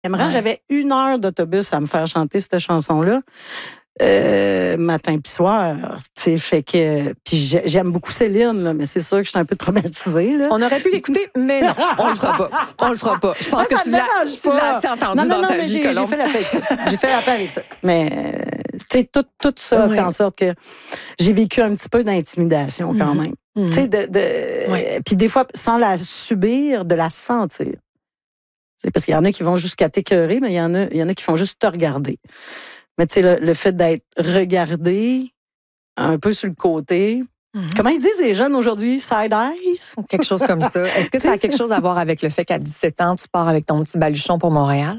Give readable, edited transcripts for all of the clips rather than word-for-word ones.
J'avais 1 heure d'autobus à me faire chanter cette chanson-là. Matin puis soir, tu sais, fait que puis j'aime beaucoup Céline là, mais c'est sûr que je suis un peu traumatisée là. On aurait pu l'écouter, mais non, on le fera pas. Je pense que tu l'as assez entendu dans ta vie, Colombe. J'ai fait la paix avec ça. J'ai fait la paix avec ça. Mais tu sais, tout ça fait en sorte que j'ai vécu un petit peu d'intimidation quand même. Tu sais, puis des fois sans la subir, de la sentir. C'est parce qu'il y en a qui vont jusqu'à t'écœurer, mais il y en a qui font juste te regarder. Mais tu sais, le fait d'être regardé un peu sur le côté. Comment ils disent les jeunes aujourd'hui? Side eyes? Quelque chose comme ça. Est-ce que ça a quelque chose à voir avec le fait qu'à 17 ans, tu pars avec ton petit baluchon pour Montréal?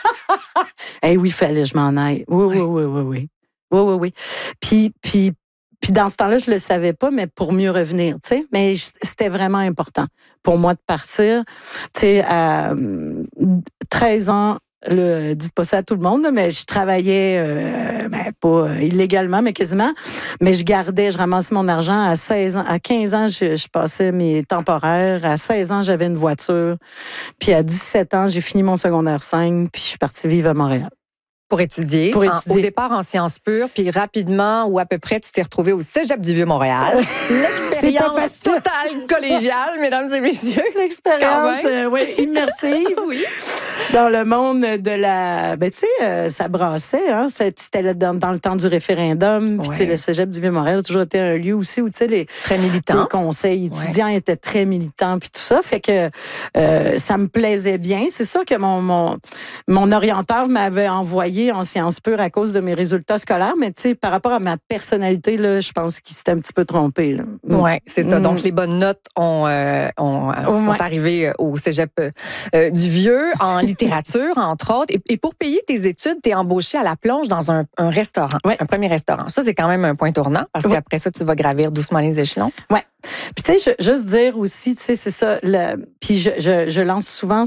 Oui, fallait que je m'en aille. Oui. Puis dans ce temps-là, je le savais pas, mais pour mieux revenir, tu sais. Mais c'était vraiment important pour moi de partir. Tu sais, à 13 ans, dites pas ça à tout le monde, là, mais je travaillais, pas illégalement, mais quasiment. Mais je ramassais mon argent à 16 ans. À 15 ans, je passais mes temporaires. À 16 ans, j'avais une voiture. Puis à 17 ans, j'ai fini mon secondaire 5, puis je suis partie vivre à Montréal. Pour étudier. Au départ en sciences pures, puis rapidement ou à peu près, tu t'es retrouvé au Cégep du Vieux-Montréal. L'expérience totale collégiale, mesdames et messieurs. L'expérience, immersive. Oui. Dans le monde de la... Ben, tu sais, ça brassait, hein. C'était dans le temps du référendum. Puis, tu sais, le Cégep du Vieux-Montréal a toujours été un lieu aussi où, tu sais, les conseils étudiants étaient très militants, puis tout ça. Fait que ça me plaisait bien. C'est sûr que mon orienteur m'avait envoyé en sciences pures à cause de mes résultats scolaires, mais tu sais, par rapport à ma personnalité, là, je pense qu'il s'était un petit peu trompé. Oui, c'est ça. Donc, les bonnes notes sont arrivées au Cégep du Vieux, en littérature, entre autres. Et pour payer tes études, tu es embauché à la plonge dans un restaurant, un premier restaurant. Ça, c'est quand même un point tournant, parce qu'après ça, tu vas gravir doucement les échelons. Oui. Puis tu sais, juste dire aussi, tu sais, c'est ça. Puis je lance souvent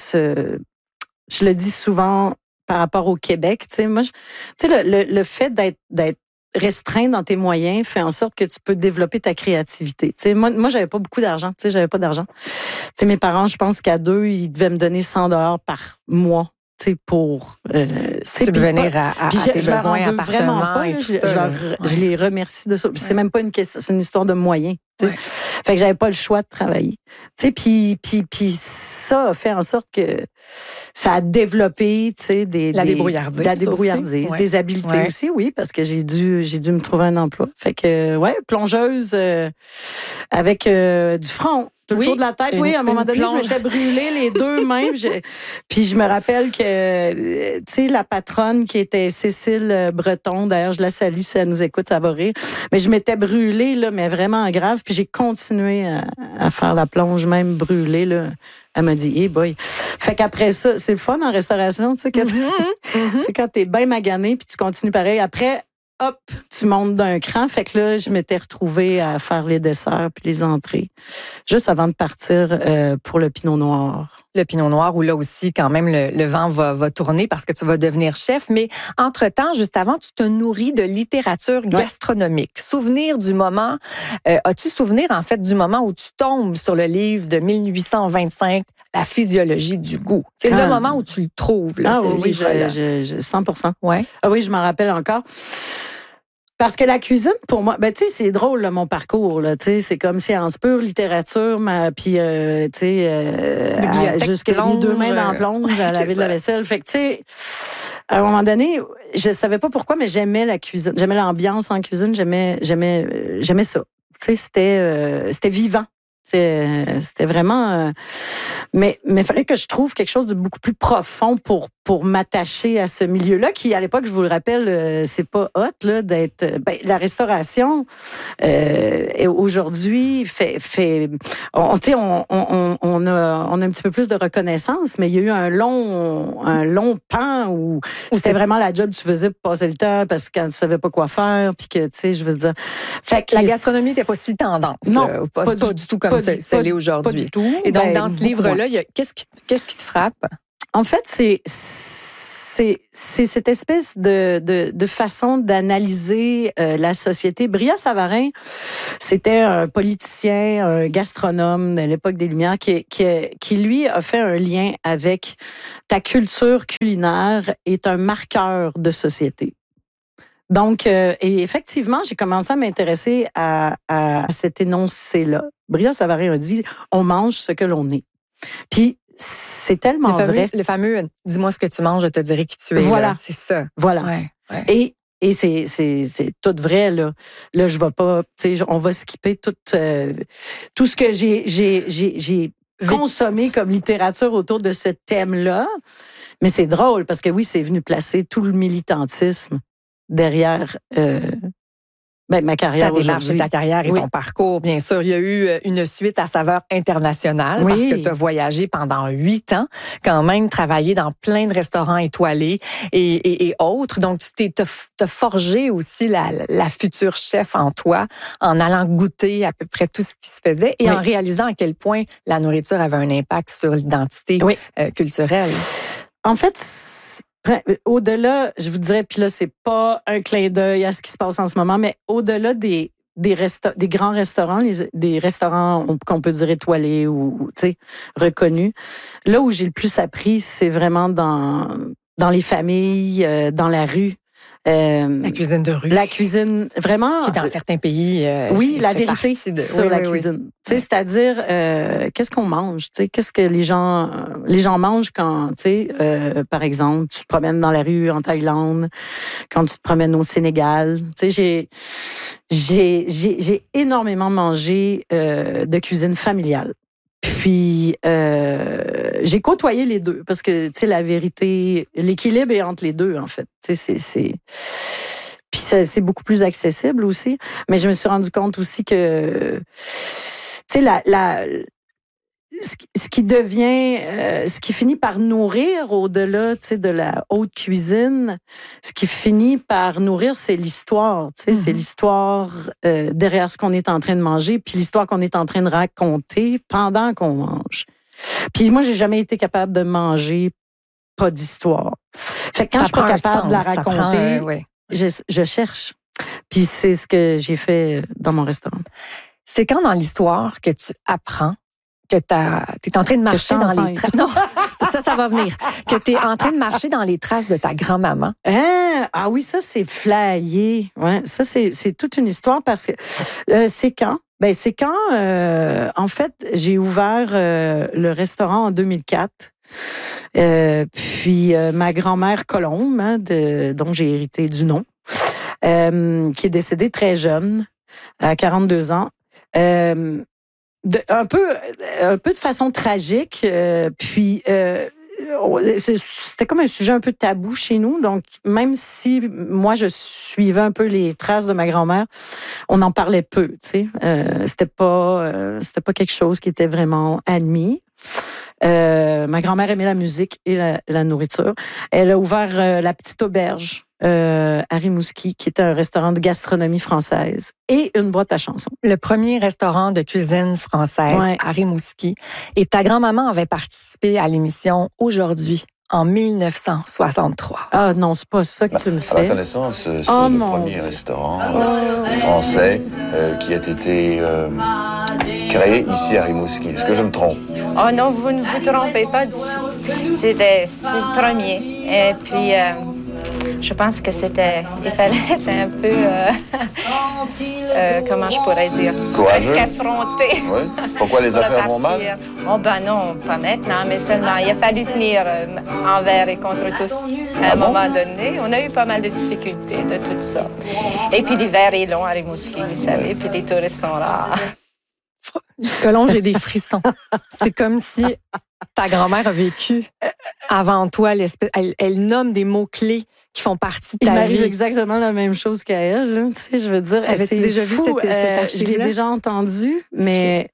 je le dis souvent par rapport au Québec, tu sais, moi, tu sais, le fait d'être restreint dans tes moyens fait en sorte que tu peux développer ta créativité. Tu sais, moi, j'avais pas beaucoup d'argent. Tu sais, j'avais pas d'argent. Tu sais, mes parents, je pense qu'à 2, ils devaient me donner 100 $ par mois. Tu sais, pour subvenir à tes besoins, appartements pas, et tout ça. Je les remercie de ça. C'est même pas une question, c'est une histoire de moyens. Fait que j'avais pas le choix de travailler. Tu sais, puis ça a fait en sorte que ça a développé, tu sais, la débrouillardise, des habiletés aussi, oui, parce que j'ai dû me trouver un emploi. Fait que plongeuse avec du front. Tout le tour de la tête. À un moment donné, je m'étais brûlée les 2 mains. Puis je me rappelle que, tu sais, la patronne qui était Cécile Breton, d'ailleurs, je la salue si elle nous écoute, ça va rire. Mais je m'étais brûlée, là, mais vraiment grave. Puis j'ai continué à faire la plonge, même brûlée, là. Elle m'a dit, hey boy. Fait qu'après ça, c'est le fun en restauration, tu sais, quand t'es bien magané, puis tu continues pareil. Après, hop, tu montes d'un cran. Fait que là, je m'étais retrouvée à faire les desserts puis les entrées, juste avant de partir pour le Pinot Noir. Le Pinot Noir, où là aussi, quand même, le vent va tourner parce que tu vas devenir chef. Mais entre-temps, juste avant, tu te nourris de littérature gastronomique. Souvenir du moment, as-tu souvenir, en fait, du moment où tu tombes sur le livre de 1825, La physiologie du goût? C'est le moment où tu le trouves, là, oui, 100%. Ouais. Ah oui, je m'en rappelle encore. Parce que la cuisine, pour moi, ben tu sais, c'est drôle là, mon parcours là, tu sais, c'est comme sciences pures, littérature, puis tu sais, jusqu'à les 2 mains dans la plonge à laver de la vaisselle. Fait que tu sais, à un moment donné, je savais pas pourquoi, mais j'aimais la cuisine, j'aimais l'ambiance en cuisine, j'aimais ça. Tu sais, c'était vivant. C'était vraiment... mais il fallait que je trouve quelque chose de beaucoup plus profond pour m'attacher à ce milieu-là, qui, à l'époque, je vous le rappelle, c'est pas hot, là, d'être... la restauration, aujourd'hui, on a un petit peu plus de reconnaissance, mais il y a eu un long pan où c'était vraiment la job que tu faisais pour passer le temps, parce que quand tu savais pas quoi faire, puis que, tu sais, je veux dire... Fait que la gastronomie n'était pas si tendance. Non, pas du tout comme ça l'est aujourd'hui. Pas du tout. Et donc, dans ce livre-là, qu'est-ce qui te frappe? En fait, c'est c'est cette espèce de façon d'analyser la société. Brillat Savarin, c'était un politicien, un gastronome de l'époque des Lumières qui lui a fait un lien avec ta culture culinaire est un marqueur de société. Donc, et effectivement, j'ai commencé à m'intéresser à cet énoncé-là. Brillat Savarin a dit, on mange ce que l'on est. Puis, c'est tellement vrai. Le fameux « dis-moi ce que tu manges, je te dirai qui tu es ». Voilà. Là. C'est ça. Voilà. Ouais. Et c'est tout vrai, là. Là, je vais pas, tu sais, on va skipper tout ce que j'ai consommé comme littérature autour de ce thème-là. Mais c'est drôle parce que oui, c'est venu placer tout le militantisme derrière ma carrière aujourd'hui. Ta démarche, ta carrière et ton parcours, bien sûr. Il y a eu une suite à saveur internationale parce que tu as voyagé pendant 8 ans, quand même travaillé dans plein de restaurants étoilés et autres. Donc, tu t'as forgé aussi la future chef en toi en allant goûter à peu près tout ce qui se faisait et en réalisant à quel point la nourriture avait un impact sur l'identité culturelle. En fait, au-delà, je vous dirais, puis là, c'est pas un clin d'œil à ce qui se passe en ce moment, mais au-delà des grands restaurants, des restaurants qu'on peut dire étoilés ou reconnus, là où j'ai le plus appris, c'est vraiment dans les familles, dans la rue. La cuisine de rue. La cuisine, vraiment. Qui, dans certains pays, oui, la vérité sur la cuisine. C'est-à-dire, qu'est-ce qu'on mange? Qu'est-ce que les gens mangent quand, par exemple, tu te promènes dans la rue en Thaïlande, quand tu te promènes au Sénégal. J'ai énormément mangé de cuisine familiale. Puis, j'ai côtoyé les deux parce que, la vérité, l'équilibre est entre les deux, en fait. Puis, c'est beaucoup plus accessible aussi. Mais je me suis rendu compte aussi que, ce qui devient, ce qui finit par nourrir au-delà, de la haute cuisine, ce qui finit par nourrir, c'est l'histoire. C'est l'histoire derrière ce qu'on est en train de manger, puis l'histoire qu'on est en train de raconter pendant qu'on mange. Puis moi, j'ai jamais été capable de manger pas d'histoire. Fait que quand je suis pas capable de la raconter, je cherche. Puis c'est ce que j'ai fait dans mon restaurant. C'est quand dans l'histoire que tu apprends que t'es en train de marcher dans les traces. Non, ça va venir. Que t'es en train de marcher dans les traces de ta grand-maman. Ah oui, ça, c'est flyé. Ouais, ça, c'est toute une histoire parce que c'est quand? Ben, c'est quand, en fait, j'ai ouvert le restaurant en 2004. Puis ma grand-mère Colombe, dont j'ai hérité du nom, qui est décédée très jeune, à 42 ans. Un peu de façon tragique, puis c'était comme un sujet un peu tabou chez nous. Donc, même si moi, je suivais un peu les traces de ma grand-mère, on en parlait peu, tu sais. C'était pas quelque chose qui était vraiment admis. Ma grand-mère aimait la musique et la nourriture. Elle a ouvert la Petite Auberge à Rimouski, qui est un restaurant de gastronomie française et une boîte à chansons. Le premier restaurant de cuisine française à Rimouski. Et ta grand-maman avait participé à l'émission Aujourd'hui en 1963. Ah non, c'est pas ça que tu me fais. À ma connaissance, c'est le premier restaurant français qui a été créé ici à Rimouski. Est-ce que je me trompe? Oh non, vous ne vous trompez pas du tout. C'est le premier. Et puis, je pense que il fallait être un peu, comment je pourrais dire? Courageux? Presque affronté. Oui. Pourquoi les affaires vont mal? Oh ben non, pas maintenant, mais seulement, il a fallu tenir envers et contre tous. À un moment donné, on a eu pas mal de difficultés de toutes sortes. Et puis l'hiver est long à Rimouski, vous savez, puis les touristes sont rares. Colombe, j'ai des frissons. C'est comme si ta grand-mère a vécu avant toi. Elle nomme des mots-clés qui font partie de ta vie. Il m'arrive exactement la même chose qu'à elle. Là. Tu sais, je veux dire, avais-tu déjà vu cette archive-là? Je l'ai déjà entendu, mais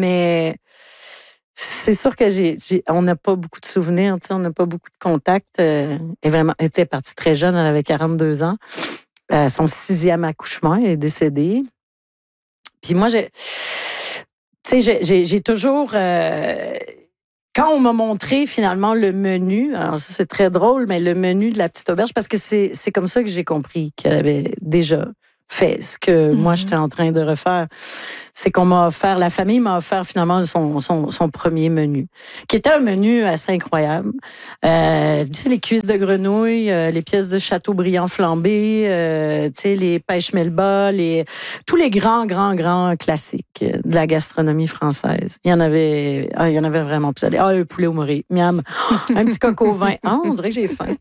c'est sûr que on n'a pas beaucoup de souvenirs. Tu sais, on n'a pas beaucoup de contacts. Elle était partie très jeune, elle avait 42 ans. Son 6e accouchement, elle est décédée. Puis moi, j'ai toujours... quand on m'a montré finalement le menu, alors ça c'est très drôle, mais le menu de la petite auberge, parce que c'est comme ça que j'ai compris qu'elle avait déjà fait ce que moi j'étais en train de refaire. C'est qu'on m'a offert, la famille m'a offert finalement son premier menu, qui était un menu assez incroyable. Tu sais, les cuisses de grenouille, les pièces de Châteaubriand flambées, tu sais, les pêches melba, tous les grands classiques de la gastronomie française. Il y en avait vraiment plus. Un poulet au morée, miam, un petit coq au vin. On dirait que j'ai faim.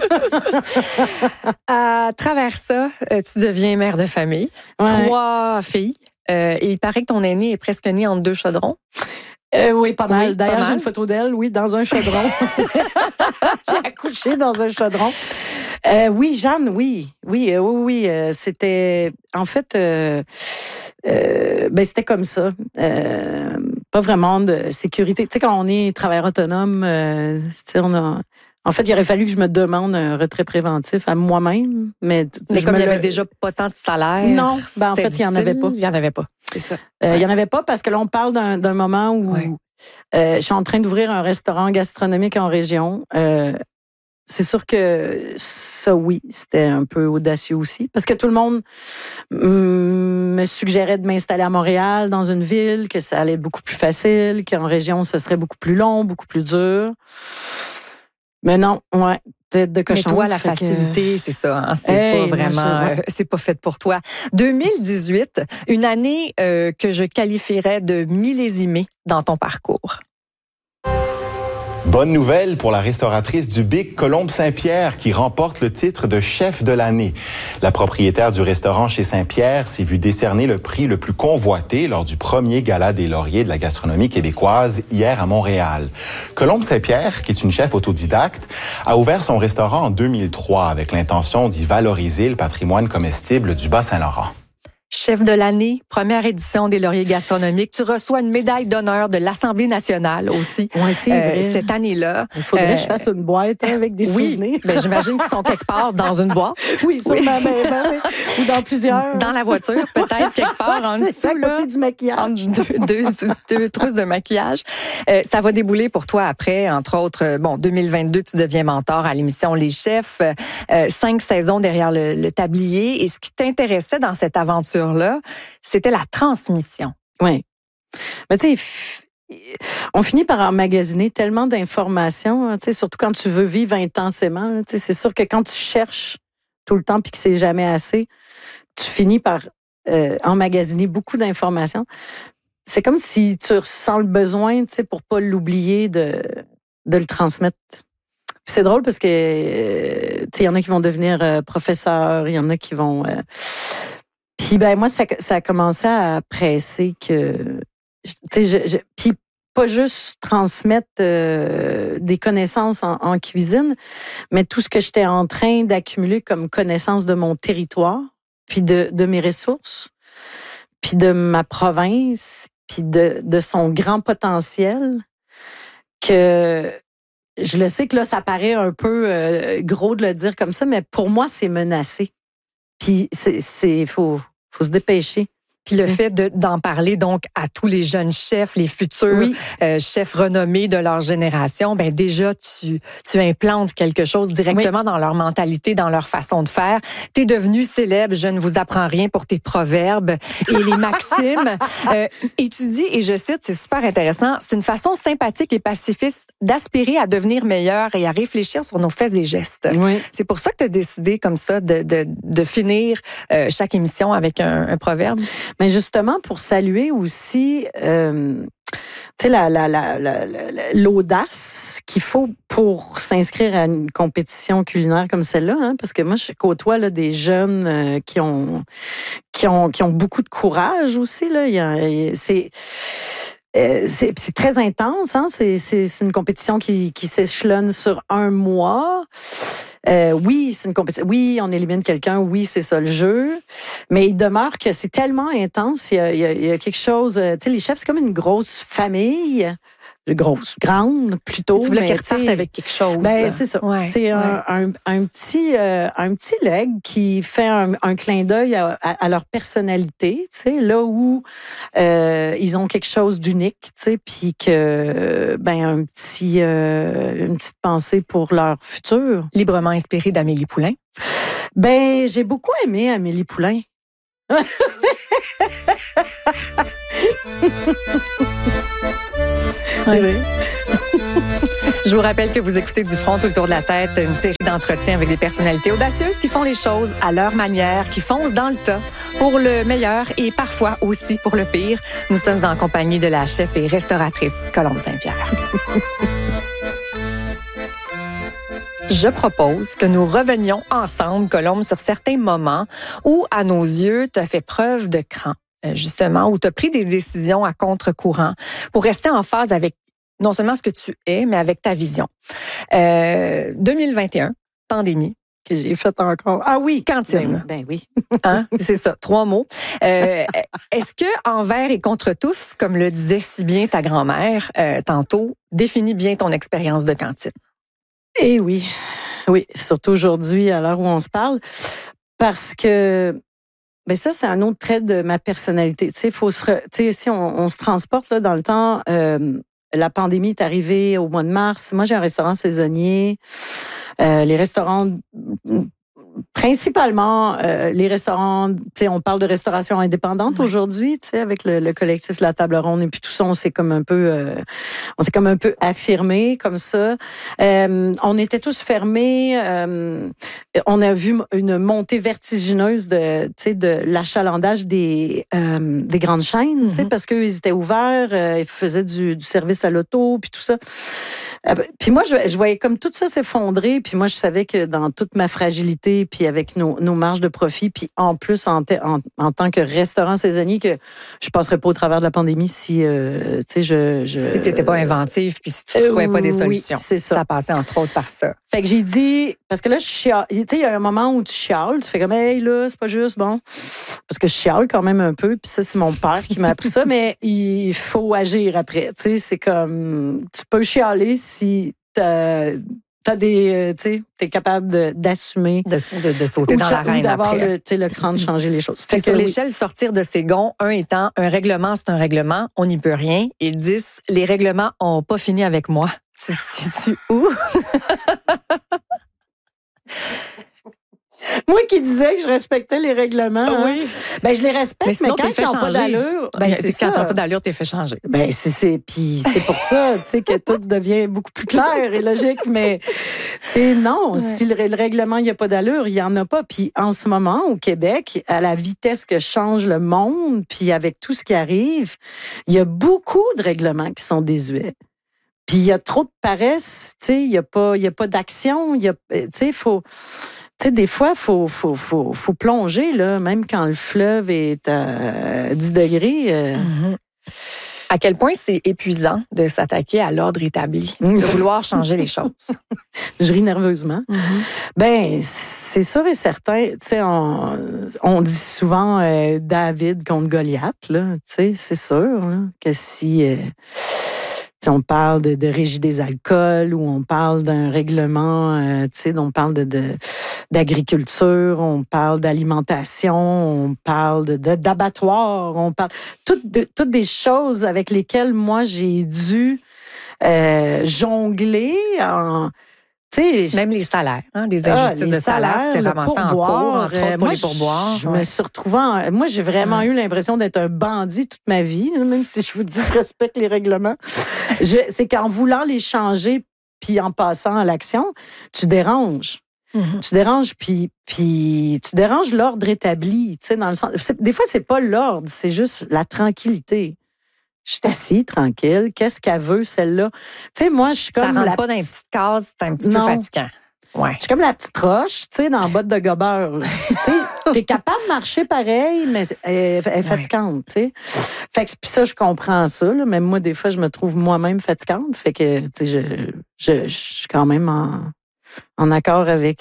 À travers ça, tu deviens mère de famille, 3 filles. Et il paraît que ton aînée est presque née entre 2 chaudrons. Oui, pas mal. Oui, D'ailleurs, pas j'ai mal. une photo d'elle, oui, dans un chaudron. J'ai accouché dans un chaudron. Oui, Jeanne, oui. C'était, en fait, c'était comme ça. Pas vraiment de sécurité. Tu sais, quand on est travailleur autonome, tu sais, en fait, il aurait fallu que je me demande un retrait préventif à moi-même. Mais comme il n'y avait déjà pas tant de salaire. Non, en fait, il n'y en avait pas. Il n'y en avait pas, c'est ça. Il n'y en avait pas parce que là, on parle d'un moment où je suis en train d'ouvrir un restaurant gastronomique en région. C'est sûr que ça, oui, c'était un peu audacieux aussi. Parce que tout le monde me suggérait de m'installer à Montréal, dans une ville, que ça allait être beaucoup plus facile, qu'en région, ce serait beaucoup plus long, beaucoup plus dur. Mais non, tête de cochon. Mais toi, la facilité, c'est ça. Hein? C'est pas vraiment, c'est pas fait pour toi. 2018, une année que je qualifierais de millésimée dans ton parcours. Bonne nouvelle pour la restauratrice du Bic, Colombe Saint-Pierre, qui remporte le titre de chef de l'année. La propriétaire du restaurant chez Saint-Pierre s'est vue décerner le prix le plus convoité lors du premier gala des lauriers de la gastronomie québécoise hier à Montréal. Colombe Saint-Pierre, qui est une chef autodidacte, a ouvert son restaurant en 2003 avec l'intention d'y valoriser le patrimoine comestible du Bas-Saint-Laurent. Chef de l'année, première édition des lauriers gastronomiques. Tu reçois une médaille d'honneur de l'Assemblée nationale aussi. Oui, c'est vrai. Cette année-là. Il faudrait que je fasse une boîte avec des souvenirs. Ben, j'imagine qu'ils sont quelque part dans une boîte. Oui, sur ma main, ou dans plusieurs. Dans la voiture, peut-être quelque part en dessous. À côté du maquillage. Entre deux trousses de maquillage. Ça va débouler pour toi après, entre autres, 2022, tu deviens mentor à l'émission Les Chefs. 5 saisons derrière le tablier. Et ce qui t'intéressait dans cette aventure là, c'était la transmission. Oui. Mais tu sais, on finit par emmagasiner tellement d'informations, tu sais, surtout quand tu veux vivre intensément. Tu sais, c'est sûr que quand tu cherches tout le temps puis que c'est jamais assez, tu finis par emmagasiner beaucoup d'informations. C'est comme si tu ressens le besoin, tu sais, pour pas l'oublier de le transmettre. Puis c'est drôle parce que, tu sais, il y en a qui vont devenir professeurs, il y en a qui vont... Puis moi, ça a commencé à presser que, tu sais, puis pas juste transmettre des connaissances en cuisine, mais tout ce que j'étais en train d'accumuler comme connaissances de mon territoire, puis de mes ressources, puis de ma province, puis de son grand potentiel, que je le sais que là, ça paraît un peu gros de le dire comme ça, mais pour moi, c'est menacé. Puis faut se dépêcher. Puis le fait d'en parler donc à tous les jeunes chefs, les futurs chefs renommés de leur génération, ben déjà tu implantes quelque chose directement dans leur mentalité, dans leur façon de faire. T'es devenu célèbre, je ne vous apprends rien pour tes proverbes et les maximes. Et tu dis, et je cite, c'est super intéressant, c'est une façon sympathique et pacifiste d'aspirer à devenir meilleur et à réfléchir sur nos faits et gestes. Oui. C'est pour ça que tu as décidé comme ça de finir chaque émission avec un proverbe. Mais justement, pour saluer aussi, tu sais, l'audace qu'il faut pour s'inscrire à une compétition culinaire comme celle-là, hein, parce que moi, je côtoie là, des jeunes qui ont beaucoup de courage aussi. Là. C'est très intense. Hein? C'est une compétition qui s'échelonne sur 1 mois. Oui, c'est une compétition. Oui, on élimine quelqu'un. Oui, c'est ça le jeu. Mais il demeure que c'est tellement intense. Il y a quelque chose. Tu sais, les chefs, c'est comme une grosse famille. grande plutôt. Tu voulais qu'elle reparte avec quelque chose. Ben, c'est ça. Ouais, c'est un petit leg qui fait un clin d'œil à leur personnalité, tu sais, là où ils ont quelque chose d'unique, tu sais, puis que une petite pensée pour leur futur. Librement inspirée d'Amélie Poulain. Ben, j'ai beaucoup aimé Amélie Poulain. C'est vrai. Je vous rappelle que vous écoutez Du front tout le tour de la tête, une série d'entretiens avec des personnalités audacieuses qui font les choses à leur manière, qui foncent dans le tas pour le meilleur et parfois aussi pour le pire. Nous sommes en compagnie de la chef et restauratrice Colombe Saint-Pierre. Je propose que nous revenions ensemble, Colombe, sur certains moments où, à nos yeux, tu as fait preuve de cran, justement, où tu as pris des décisions à contre-courant pour rester en phase avec non seulement ce que tu es, mais avec ta vision. 2021, pandémie. Que j'ai fait encore. Ah oui! Cantine. Ben oui. Hein? C'est ça, 3 mots. Est-ce que envers et contre tous, comme le disait si bien ta grand-mère tantôt, définit bien ton expérience de cantine? Eh oui. Oui, surtout aujourd'hui, à l'heure où on se parle. Parce que ça, c'est un autre trait de ma personnalité. Tu sais, si on se transporte là, dans le temps, la pandémie est arrivée au mois de mars. Moi, j'ai un restaurant saisonnier. Les restaurants, principalement, les restaurants, tu sais, on parle de restauration indépendante aujourd'hui, tu sais, avec le collectif La Table Ronde et puis tout ça, on s'est comme un peu affirmé comme ça. On était tous fermés. On a vu une montée vertigineuse de l'achalandage des grandes chaînes, tu sais, parce qu'eux, ils étaient ouverts, ils faisaient du service à l'auto, puis tout ça. Puis moi, je voyais comme tout ça s'effondrer. Puis moi, je savais que dans toute ma fragilité, puis avec nos marges de profit, puis en plus, en tant que restaurant saisonnier, que je passerais pas au travers de la pandémie si, tu sais, Si t'étais pas inventive, puis si tu trouvais pas des solutions. Oui, c'est ça. Ça passait entre autres par ça. Fait que j'ai dit, parce que là, je chiale. Tu sais, il y a un moment où tu chiales, tu fais comme, hey, là, c'est pas juste, bon. Parce que je chiale quand même un peu, puis ça, c'est mon père qui m'a appris ça, mais il faut agir après. Tu sais, c'est comme, tu peux chialer si t'as des, tu sais, t'es capable d'assumer. De sauter dans l'arène d'avoir après. le cran de changer les choses. Fait sur que, l'échelle, sortir de ses gonds, 1 étant, un règlement, c'est un règlement, on n'y peut rien. Et 10, les règlements ont pas fini avec moi. Tu te situes où? Moi qui disais que je respectais les règlements, oui. Ben je les respecte, mais quand ils n'ont pas d'allure, c'est quand t'as pas d'allure, t'es fait changer. Ben puis c'est pour ça, tu sais, que tout devient beaucoup plus clair et logique. Mais c'est non, ouais. Si le règlement il y a pas d'allure, il y en a pas. Puis en ce moment au Québec, à la vitesse que change le monde, puis avec tout ce qui arrive, il y a beaucoup de règlements qui sont désuets. Puis il y a trop de paresse, tu sais, il y a pas d'action, tu sais, faut. Tu sais, des fois, faut plonger, là, même quand le fleuve est à 10 degrés. Mm-hmm. À quel point c'est épuisant de s'attaquer à l'ordre établi, de vouloir changer les choses. Je ris nerveusement. Mm-hmm. Ben, c'est sûr et certain. Tu sais, on dit souvent David contre Goliath, là. Tu sais, c'est sûr là, que si... on parle de régie des alcools ou on parle d'un règlement, on parle d'agriculture, on parle d'alimentation, on parle d'abattoirs, on parle toutes des choses avec lesquelles moi j'ai dû jongler en... Même les salaires, hein, des injustices de salaire, tu t'es ramassé en cours, entre autres pour les pourboires. Je me suis retrouvée moi, j'ai vraiment eu l'impression d'être un bandit toute ma vie, même si je vous dis je respecte les règlements. C'est qu'en voulant les changer puis en passant à l'action, tu déranges. Mm-hmm. Tu déranges, puis tu déranges l'ordre établi, tu sais, dans le sens... Des fois, c'est pas l'ordre, c'est juste la tranquillité. Je suis assise, tranquille. Qu'est-ce qu'elle veut, celle-là? Tu sais, moi, je suis comme... Ça rentre pas dans une petite case, c'est un petit peu fatigant. Ouais. Je suis comme la petite roche, tu sais, dans la botte de gobeur. Tu sais, t'es capable de marcher pareil, mais elle est fatigante, tu sais. Fait que puis ça, je comprends ça, là. Même moi, des fois, je me trouve moi-même fatigante. Fait que, tu sais, je suis quand même en accord avec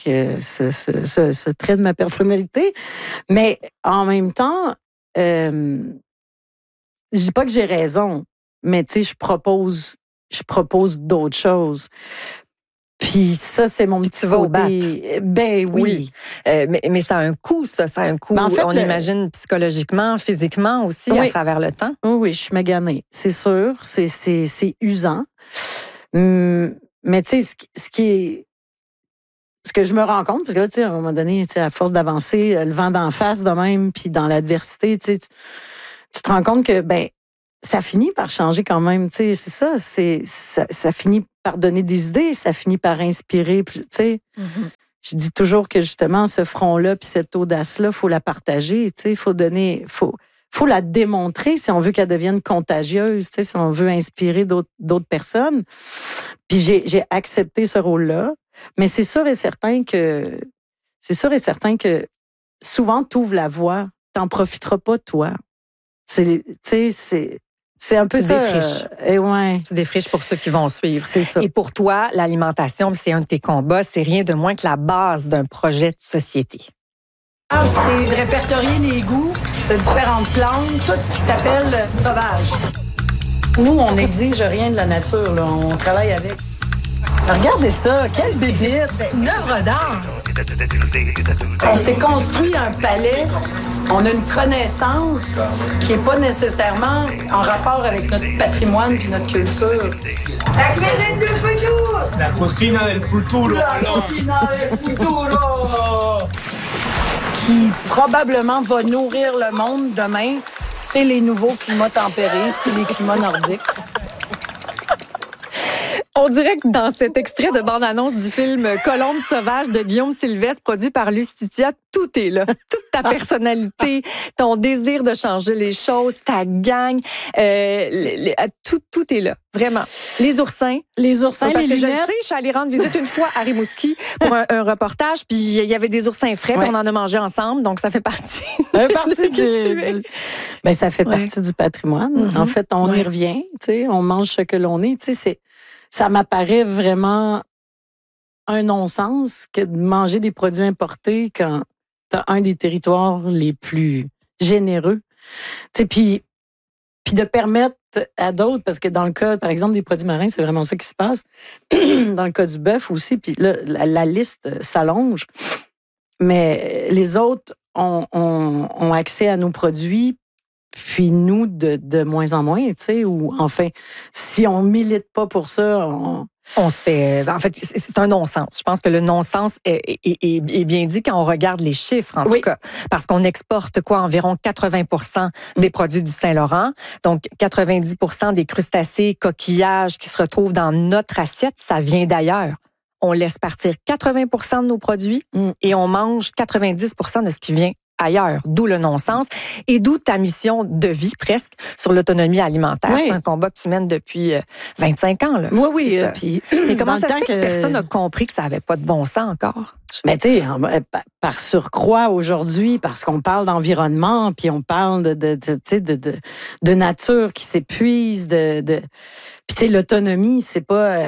ce trait de ma personnalité. Mais en même temps, je dis pas que j'ai raison, mais tu sais, je propose je propose d'autres choses. Puis ça, c'est mon petit tu vas au bat. Ben oui. Mais ça a un coût, ça. Ça a un coût, en fait, imagine, psychologiquement, physiquement aussi, à travers le temps. Oui, je suis maganée. C'est sûr. C'est usant. Mais tu sais, ce que je me rends compte, parce que là, tu sais, à un moment donné, tu sais, à force d'avancer, le vent d'en face de même, puis dans l'adversité, tu sais, tu te rends compte que, ben, ça finit par changer quand même, tu sais, c'est ça. Ça finit par donner des idées, ça finit par inspirer, tu sais. Mm-hmm. Je dis toujours que, justement, ce front-là, puis cette audace-là, il faut la partager, tu sais, faut la démontrer si on veut qu'elle devienne contagieuse, tu sais, si on veut inspirer d'autres personnes. Puis j'ai accepté ce rôle-là. Mais c'est sûr et certain que souvent, tu ouvres la voie. T'en profiteras pas, toi. C'est un peu ça. Défriches. Tu défriches pour ceux qui vont suivre. C'est ça. Et pour toi, l'alimentation, c'est un de tes combats. C'est rien de moins que la base d'un projet de société. C'est de répertorier les goûts de différentes plantes, tout ce qui s'appelle sauvage. Nous, on n'exige rien de la nature, là. On travaille avec. Regardez ça, quelle bébite! C'est une œuvre d'art! On s'est construit un palais, on a une connaissance qui n'est pas nécessairement en rapport avec notre patrimoine et notre culture. La cuisine du futur! La cocina del futuro! La cocina del futuro! Ce qui probablement va nourrir le monde demain, c'est les nouveaux climats tempérés, c'est les climats nordiques. On dirait que dans cet extrait de bande-annonce du film Colombe sauvage de Guillaume Sylvestre, produit par Lustitia, tout est là. Toute ta personnalité, ton désir de changer les choses, ta gang, tout est là. Vraiment. Les oursins. Parce que je le sais, je suis allée rendre visite une fois à Rimouski pour un reportage, puis il y avait des oursins frais, puis on en a mangé ensemble, donc ça fait partie. Ça fait partie du patrimoine. Mm-hmm. En fait, on y revient, tu sais, on mange ce que l'on est, tu sais, ça m'apparaît vraiment un non-sens que de manger des produits importés quand tu as un des territoires les plus généreux. Tu sais, puis de permettre à d'autres, parce que dans le cas, par exemple, des produits marins, c'est vraiment ça qui se passe. Dans le cas du bœuf aussi, puis là, la liste s'allonge. Mais les autres ont accès à nos produits, puis nous, de moins en moins, tu sais, ou enfin, si on milite pas pour ça, on se fait... En fait, c'est un non-sens. Je pense que le non-sens est bien dit quand on regarde les chiffres, en tout cas. Parce qu'on exporte, environ 80% des produits du Saint-Laurent. Donc, 90% des crustacés, coquillages qui se retrouvent dans notre assiette, ça vient d'ailleurs. On laisse partir 80% de nos produits et on mange 90% de ce qui vient ailleurs, d'où le non-sens et d'où ta mission de vie presque sur l'autonomie alimentaire. Oui. C'est un combat que tu mènes depuis 25 ans. Là. Oui. Mais comment ça se fait que personne n'a compris que ça n'avait pas de bon sens encore? Mais tu sais, par surcroît aujourd'hui, parce qu'on parle d'environnement, puis on parle de nature qui s'épuise, puis tu sais, l'autonomie, c'est pas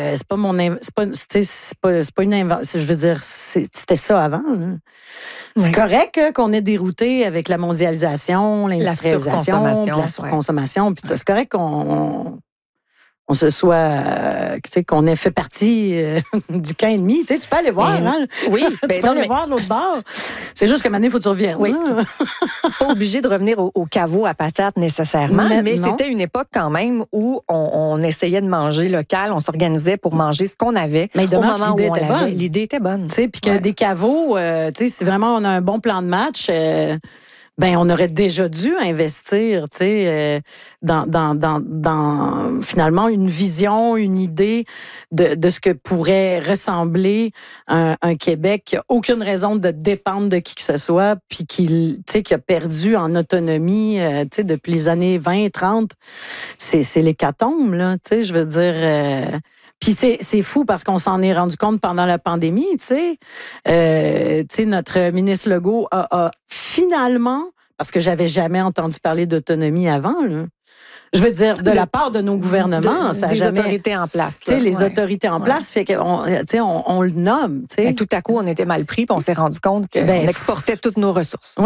une invention. Je veux dire, c'était ça avant. Là. C'est correct qu'on ait dérouté avec la mondialisation, l'industrialisation, la surconsommation. Puis c'est correct qu'on se soit, qu'on ait fait partie du camp ennemi. Tu sais, tu peux aller voir, hein? Oui. Tu peux aller voir l'autre bord. C'est juste que maintenant, il faut que tu reviennes. Oui. Pas obligé de revenir au caveau à patates nécessairement, mais c'était une époque quand même où on essayait de manger local, on s'organisait pour manger ce qu'on avait. Mais au moment où l'idée était bonne. Tu sais, puis que des caveaux, tu sais, si vraiment on a un bon plan de match, on aurait déjà dû investir, tu sais, dans finalement une vision, une idée de ce que pourrait ressembler un Québec qui a aucune raison de dépendre de qui que ce soit, puis qui a perdu en autonomie, tu sais, depuis les années 20, 30. C'est l'hécatombe, là, tu sais, je veux dire. Puis c'est fou parce qu'on s'en est rendu compte pendant la pandémie, tu sais. Notre ministre Legault a finalement, parce que j'avais jamais entendu parler d'autonomie avant, là. Je veux dire, de la part de nos gouvernements, ça a jamais... autorités en place. Tu sais, les autorités en place, fait qu'on, tu sais, on le nomme, tu sais. Tout à coup, on était mal pris, puis on s'est rendu compte qu'on exportait toutes nos ressources. Oui.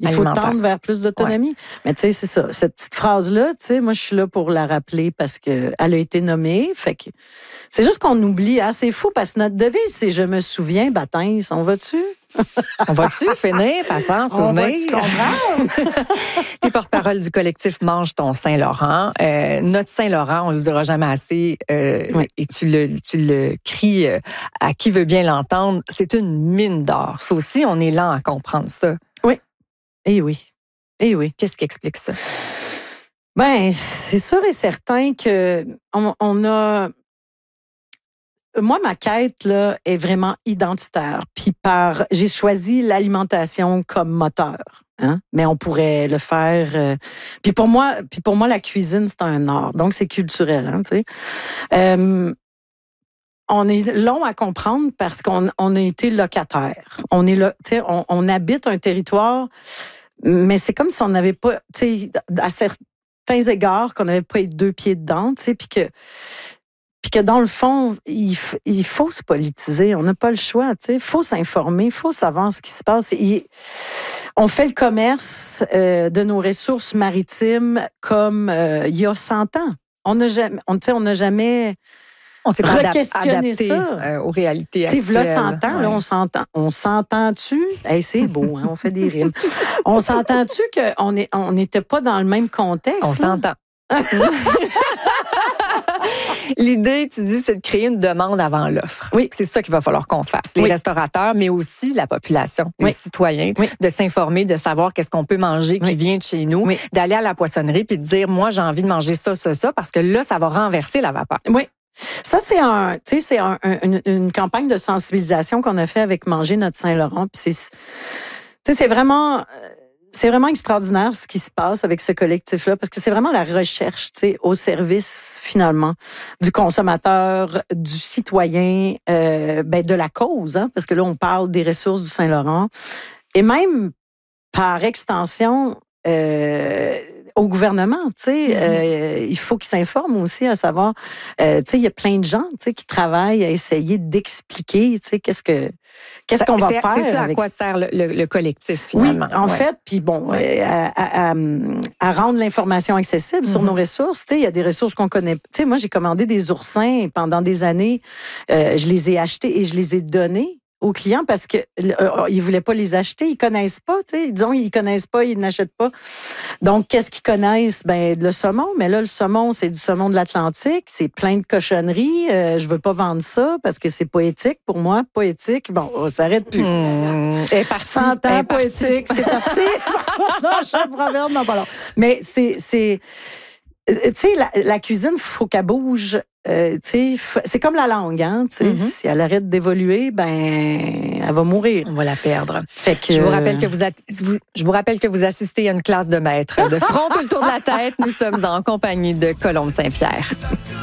Il faut tendre vers plus d'autonomie. Ouais. Mais tu sais, c'est ça. Cette petite phrase-là, tu sais, moi, je suis là pour la rappeler parce qu'elle a été nommée. Fait que c'est juste qu'on oublie. Hein? C'est fou parce que notre devise, c'est « Je me souviens, baptême ». On va-tu? On va-tu finir par s'en souvenir? On va-tu comprendre? T'es porte-parole du collectif Mange ton Saint-Laurent. Notre Saint-Laurent, on le dira jamais assez, oui. Et tu le cries à qui veut bien l'entendre, c'est une mine d'or. Ça aussi, on est lent à comprendre ça. Oui. Eh oui. Eh oui. Qu'est-ce qui explique ça? Ben, c'est sûr et certain que on a... Moi, ma quête là est vraiment identitaire. Puis j'ai choisi l'alimentation comme moteur. Hein? Mais on pourrait le faire. Puis pour moi, la cuisine c'est un art. Donc c'est culturel. Hein, tu sais. On est long à comprendre parce qu'on a été locataire. On est là, tu sais, on habite un territoire, mais c'est comme si on n'avait pas, tu sais, à certains égards, qu'on n'avait pas les deux pieds dedans, tu sais, puis que dans le fond, il faut se politiser. On n'a pas le choix. Il faut s'informer, il faut savoir ce qui se passe. On fait le commerce de nos ressources maritimes comme il y a 100 ans. On n'a jamais on s'est pas re-questionné ça aux réalités actuelles. Tu sais, là, 100 ans, là, on s'entend-tu? Hey, c'est beau, hein, on fait des rimes. On s'entend-tu qu'on n'était pas dans le même contexte? On s'entend. L'idée, tu dis, c'est de créer une demande avant l'offre. Oui. C'est ça qu'il va falloir qu'on fasse. Les restaurateurs, mais aussi la population, les citoyens, de s'informer, de savoir qu'est-ce qu'on peut manger qui vient de chez nous, d'aller à la poissonnerie puis de dire, moi, j'ai envie de manger ça, parce que là, ça va renverser la vapeur. Oui. Ça, c'est une campagne de sensibilisation qu'on a fait avec Manger notre Saint-Laurent. Puis c'est vraiment extraordinaire ce qui se passe avec ce collectif-là, parce que c'est vraiment la recherche, tu sais, au service, finalement, du consommateur, du citoyen, de la cause, hein, parce que là, on parle des ressources du Saint-Laurent. Et même, par extension, au gouvernement, tu sais, il faut qu'ils s'informent aussi à savoir, tu sais, il y a plein de gens, tu sais, qui travaillent à essayer d'expliquer, tu sais, qu'est-ce qu'on va faire. C'est ça à quoi sert le collectif, finalement. Oui, en fait, puis bon, à rendre l'information accessible sur nos ressources, tu sais, il y a des ressources qu'on connaît. Tu sais, moi, j'ai commandé des oursins pendant des années, je les ai achetés et je les ai donnés aux clients parce que ils voulaient pas les acheter, ils connaissent pas, tu sais, disons ils connaissent pas, ils n'achètent pas. Donc qu'est-ce qu'ils connaissent? Ben le saumon, mais là le saumon c'est du saumon de l'Atlantique, c'est plein de cochonneries, je veux pas vendre ça parce que c'est pas éthique pour moi, pas éthique. Bon, on s'arrête plus. Et par 100 ans pas éthique, c'est parti. Non, chaque proverbe non pas long. Mais c'est tu sais, la cuisine, faut qu'elle bouge. C'est comme la langue, hein. Si elle arrête d'évoluer, ben, elle va mourir. On va la perdre. Fait que, je vous rappelle que vous assistez à une classe de maître. De front tout le tour de la tête, nous sommes en compagnie de Colombe Saint-Pierre.